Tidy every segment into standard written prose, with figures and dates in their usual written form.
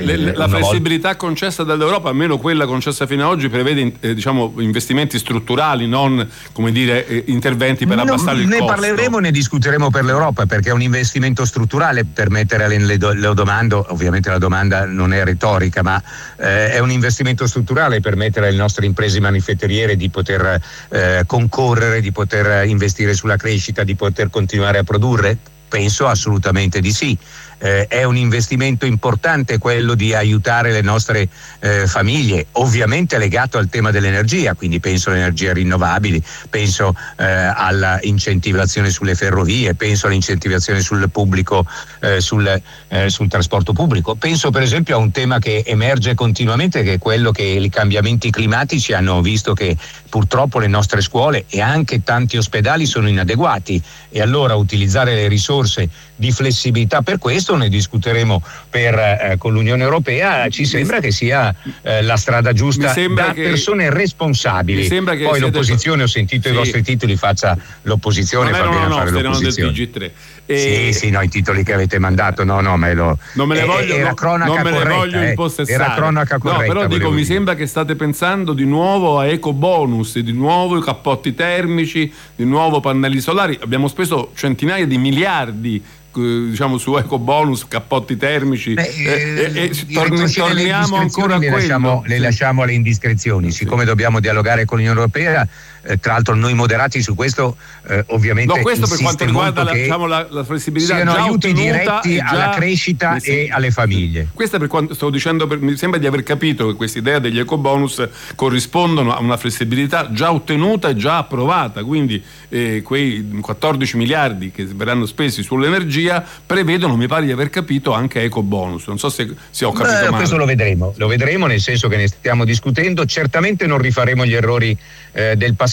la flessibilità concessa dall'Europa, almeno quella concessa fino ad oggi, prevede investimenti strutturali, non interventi per abbassare il costo. Ne parleremo, ne discuteremo per l'Europa, perché è un investimento strutturale per mettere le domande. Ovviamente la domanda non è retorica, ma è un investimento strutturale per mettere alle nostre imprese manifatturiere di poter concorrere, di poter investire sulla crescita, di poter continuare a produrre? Penso assolutamente di sì. È un investimento importante quello di aiutare le nostre famiglie, ovviamente legato al tema dell'energia, quindi penso alle energie rinnovabili, penso alla incentivazione sulle ferrovie, penso all'incentivazione sul pubblico, sul trasporto pubblico. Penso per esempio a un tema che emerge continuamente, che è quello che i cambiamenti climatici hanno visto che purtroppo le nostre scuole e anche tanti ospedali sono inadeguati, e allora utilizzare le risorse di flessibilità per questo, ne discuteremo con l'Unione Europea, ci sembra che sia la strada giusta da persone responsabili. Poi l'opposizione, ho sentito i vostri titoli, faccia l'opposizione, fa bene a fare l'opposizione. Del TG3. Sì, i titoli che avete mandato, non me le voglio, era cronaca corretta, voglio impossessare. Era cronaca corretta. No, però mi sembra che state pensando di nuovo a ecobonus, di nuovo i cappotti termici, di nuovo pannelli solari. Abbiamo speso centinaia di miliardi su ecobonus, cappotti termici, torniamo ancora a quello. Le lasciamo alle indiscrezioni, siccome dobbiamo dialogare con l'Unione Europea. Tra l'altro noi moderati su questo ovviamente questo per quanto riguarda la flessibilità, siano aiuti diretti alla crescita e alle famiglie. Questo è per quanto stavo dicendo, mi sembra di aver capito che questa idea degli ecobonus corrispondono a una flessibilità già ottenuta e già approvata, quindi quei 14 miliardi che verranno spesi sull'energia prevedono, mi pare di aver capito, anche ecobonus. Non so se ho capito male. Questo lo vedremo, nel senso che ne stiamo discutendo. Certamente non rifaremo gli errori del passato,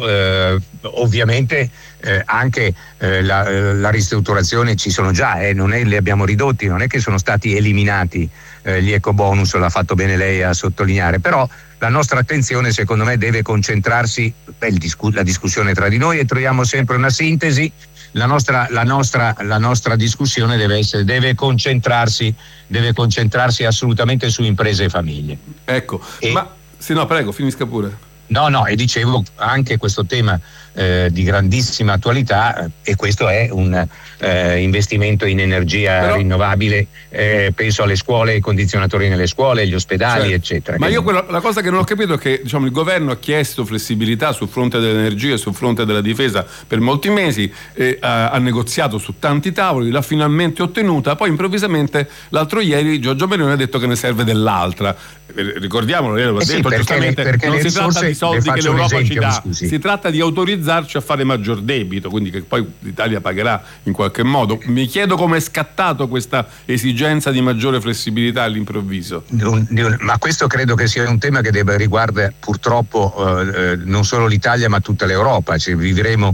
ovviamente anche la ristrutturazione ci sono già, non è li abbiamo ridotti, non è che sono stati eliminati gli ecobonus, l'ha fatto bene lei a sottolineare, però la nostra attenzione secondo me deve concentrarsi, la discussione tra di noi, e troviamo sempre una sintesi. La nostra discussione deve concentrarsi assolutamente su imprese e famiglie. Ecco, prego, finisca pure. No, e dicevo anche questo tema di grandissima attualità, e questo è un investimento in energia rinnovabile, penso alle scuole, ai condizionatori nelle scuole, agli ospedali, eccetera. Ma la cosa che non ho capito è che il governo ha chiesto flessibilità sul fronte dell'energia e sul fronte della difesa per molti mesi, ha negoziato su tanti tavoli, l'ha finalmente ottenuta, poi improvvisamente l'altro ieri Giorgia Meloni ha detto che ne serve dell'altra. Ricordiamolo, lei lo ha detto giustamente, perché non si tratta di soldi che l'Europa ci dà, si tratta di autorizzarci a fare maggior debito, quindi che poi l'Italia pagherà in qualche modo. Mi chiedo come è scattato questa esigenza di maggiore flessibilità all'improvviso. Ma questo credo che sia un tema che riguarda purtroppo non solo l'Italia ma tutta l'Europa. Vivremo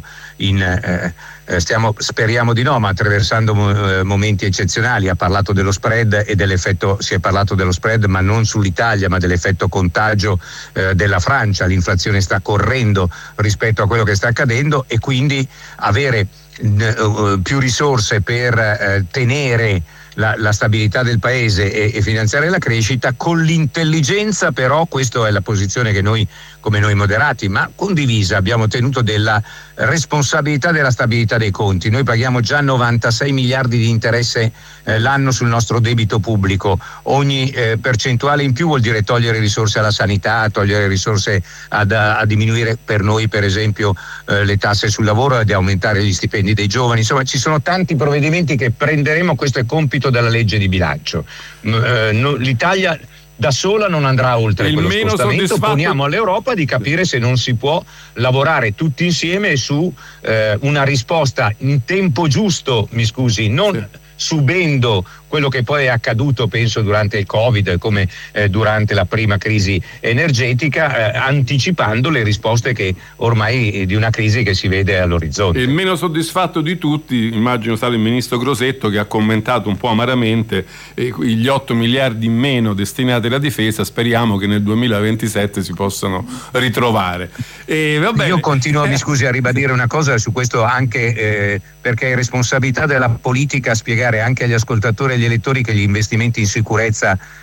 speriamo di no, ma attraversando momenti eccezionali. Ha parlato dello spread e dell'effetto, si è parlato dello spread ma non sull'Italia, ma dell'effetto contagio della Francia. L'inflazione sta correndo rispetto a quello che sta accadendo, e quindi avere più risorse per tenere la stabilità del paese e finanziare la crescita con l'intelligenza, però questa è la posizione che noi, come noi moderati, ma condivisa, abbiamo tenuto della responsabilità della stabilità dei conti. Noi paghiamo già 96 miliardi di interesse l'anno sul nostro debito pubblico. Ogni percentuale in più vuol dire togliere risorse alla sanità, togliere risorse a diminuire per noi per esempio le tasse sul lavoro ed aumentare gli stipendi dei giovani. Insomma, ci sono tanti provvedimenti che prenderemo, questo è compito della legge di bilancio. L'Italia da sola non andrà oltre quello scostamento, poniamo all'Europa di capire se non si può lavorare tutti insieme su una risposta in tempo giusto, non subendo quello che poi è accaduto, penso, durante il Covid, come durante la prima crisi energetica, anticipando le risposte che ormai di una crisi che si vede all'orizzonte. Il meno soddisfatto di tutti, immagino, sarà il ministro Crosetto, che ha commentato un po' amaramente gli 8 miliardi in meno destinati alla difesa. Speriamo che nel 2027 si possano ritrovare. Io continuo, mi scusi, a ribadire una cosa su questo, anche perché è responsabilità della politica spiegare anche agli ascoltatori e agli elettori che gli investimenti in sicurezza